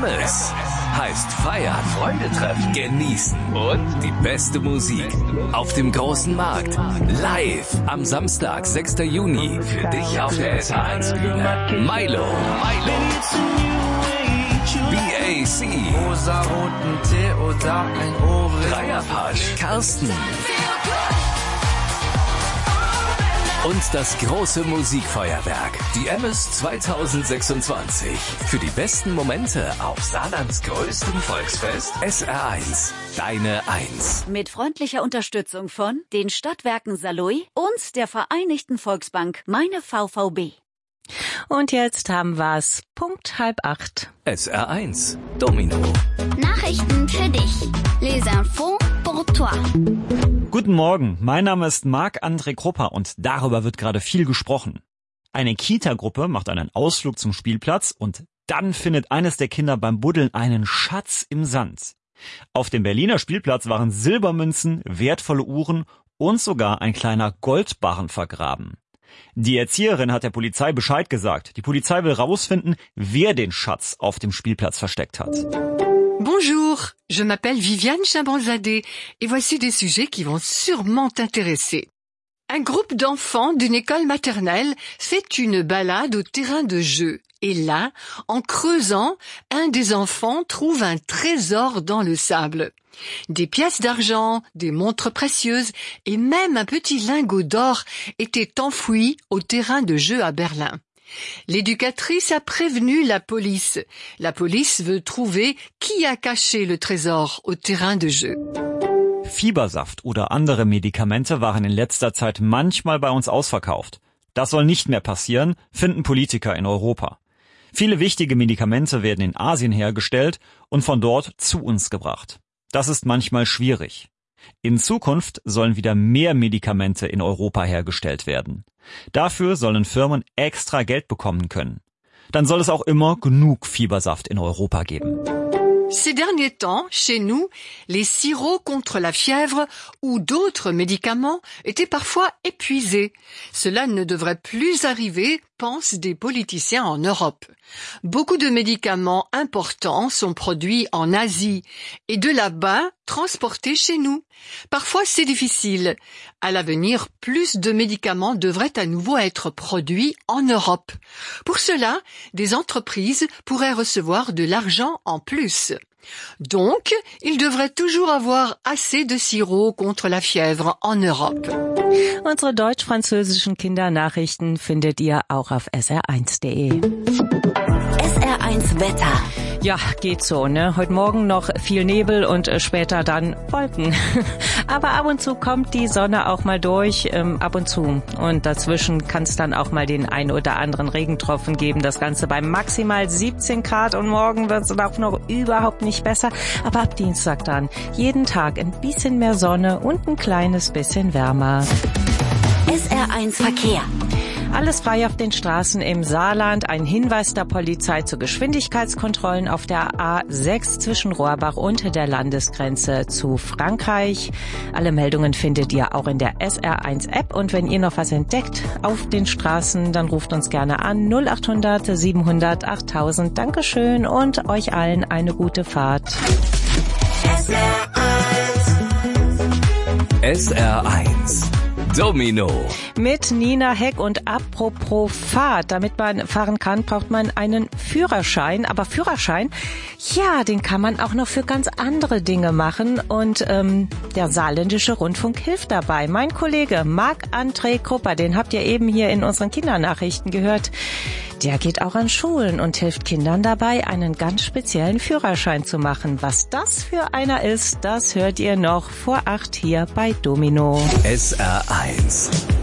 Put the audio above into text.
Emmes heißt feiern, Freunde treffen, genießen und die beste Musik auf dem großen Markt. Live am Samstag, 6. Juni. Für dich auf der SR1 Bühne. Milo. BAC. Rosaroten Tee oder ein Ohrring. Dreierpasch. Carsten. Und das große Musikfeuerwerk, die Emmes 2026. Für die besten Momente auf Saarlands größtem Volksfest SR1. Deine 1. Mit freundlicher Unterstützung von den Stadtwerken Saarlouis und der Vereinigten Volksbank Meine VVB. Und jetzt haben wir's. Punkt 7:30. SR1. Domino. Nachrichten für dich. Les infos pour toi. Guten Morgen, mein Name ist Marc-André Krupper und darüber wird gerade viel gesprochen. Eine Kita-Gruppe macht einen Ausflug zum Spielplatz und dann findet eines der Kinder beim Buddeln einen Schatz im Sand. Auf dem Berliner Spielplatz waren Silbermünzen, wertvolle Uhren und sogar ein kleiner Goldbarren vergraben. Die Erzieherin hat der Polizei Bescheid gesagt. Die Polizei will rausfinden, wer den Schatz auf dem Spielplatz versteckt hat. Bonjour, je m'appelle Viviane Chabanzadeh et voici des sujets qui vont sûrement t'intéresser. Un groupe d'enfants d'une école maternelle fait une balade au terrain de jeu. Et là, en creusant, un des enfants trouve un trésor dans le sable. Des pièces d'argent, des montres précieuses et même un petit lingot d'or étaient enfouis au terrain de jeu à Berlin. L'éducatrice a prévenu la police. La police veut trouver qui a caché le trésor au terrain de jeu. Fiebersaft oder andere Medikamente waren in letzter Zeit manchmal bei uns ausverkauft. Das soll nicht mehr passieren, finden Politiker in Europa. Viele wichtige Medikamente werden in Asien hergestellt und von dort zu uns gebracht. Das ist manchmal schwierig. In Zukunft sollen wieder mehr Medikamente in Europa hergestellt werden. Dafür sollen Firmen extra Geld bekommen können. Dann soll es auch immer genug Fiebersaft in Europa geben. Ces derniers temps, chez nous, les sirops contre la fièvre ou d'autres médicaments étaient parfois épuisés. Cela ne devrait plus arriver, pensent des politiciens en Europe. Beaucoup de médicaments importants sont produits en Asie et de là-bas transportés chez nous. Parfois c'est difficile. À l'avenir, plus de médicaments devraient à nouveau être produits en Europe. Pour cela, des entreprises pourraient recevoir de l'argent en plus. Donc, il devrait toujours avoir assez de sirop contre la fièvre en Europe. Unsere deutsch-französischen Kindernachrichten findet ihr auch auf sr1.de. SR1 Wetter. Ja, geht so, ne? Heute Morgen noch viel Nebel und später dann Wolken. Aber ab und zu kommt die Sonne auch mal durch, ab und zu. Und dazwischen kann es dann auch mal den ein oder anderen Regentropfen geben. Das Ganze bei maximal 17 Grad und morgen wird es auch noch überhaupt nicht besser. Aber ab Dienstag dann jeden Tag ein bisschen mehr Sonne und ein kleines bisschen wärmer. SR1 Verkehr. Alles frei auf den Straßen im Saarland. Ein Hinweis der Polizei zu Geschwindigkeitskontrollen auf der A6 zwischen Rohrbach und der Landesgrenze zu Frankreich. Alle Meldungen findet ihr auch in der SR1-App. Und wenn ihr noch was entdeckt auf den Straßen, dann ruft uns gerne an 0800 700 8000. Dankeschön und euch allen eine gute Fahrt. SR1. Domino. Mit Nina Heck und apropos Fahrt. Damit man fahren kann, braucht man einen Führerschein. Aber Führerschein, ja, den kann man auch noch für ganz andere Dinge machen. Und der Saarländische Rundfunk hilft dabei. Mein Kollege Marc-André Krupper, den habt ihr eben hier in unseren Kindernachrichten gehört. Der geht auch an Schulen und hilft Kindern dabei, einen ganz speziellen Führerschein zu machen. Was das für einer ist, das hört ihr noch vor 8 hier bei Domino. SR1.